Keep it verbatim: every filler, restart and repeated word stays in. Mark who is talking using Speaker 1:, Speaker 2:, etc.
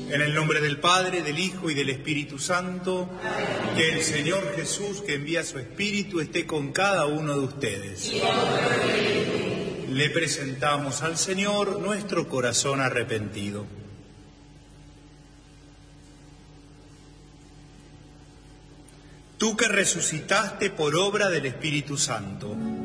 Speaker 1: En el nombre del Padre, del Hijo y del Espíritu Santo, que el Señor Jesús, que envía su Espíritu, esté con cada uno de ustedes. Le presentamos al Señor nuestro corazón arrepentido. Tú que resucitaste por obra del Espíritu Santo,